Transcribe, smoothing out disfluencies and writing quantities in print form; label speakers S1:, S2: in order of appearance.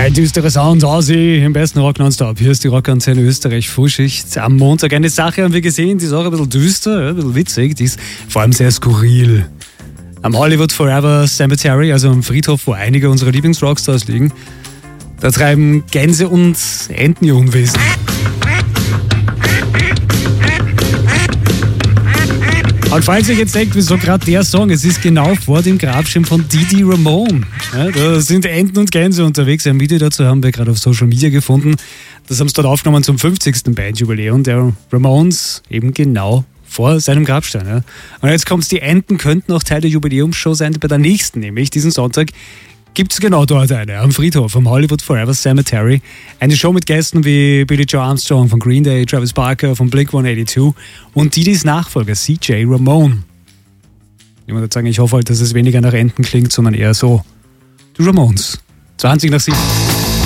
S1: Ein düsterer Sound, Aussie im besten Rock nonstop. Hier ist die Rockantenne Österreich Frühschicht am Montag. Eine Sache haben wir gesehen, die ist auch ein bisschen düster, ein bisschen witzig, die ist vor allem sehr skurril. Am Hollywood Forever Cemetery, also am Friedhof, wo einige unserer Lieblingsrockstars liegen, da treiben Gänse und Enten ihr Unwesen. Und falls ihr jetzt denkt, wieso gerade der Song, es ist genau vor dem Grabschirm von Dee Ramone. Ja, da sind Enten und Gänse unterwegs. Ein Video dazu haben wir gerade auf Social Media gefunden. Das haben sie dort aufgenommen zum 50. Bandjubiläum der Ramones, eben genau vor seinem Grabstein. Ja. Und jetzt kommt's, die Enten könnten auch Teil der Jubiläumsshow sein, bei der nächsten, nämlich diesen Sonntag, gibt es genau dort eine, am Friedhof, am Hollywood Forever Cemetery. Eine Show mit Gästen wie Billie Joe Armstrong von Green Day, Travis Barker von Blink-182 und Dees Nachfolger CJ Ramone. Ich würde sagen, ich hoffe halt, dass es weniger nach Enten klingt, sondern eher so, die Ramones. 20 nach 7.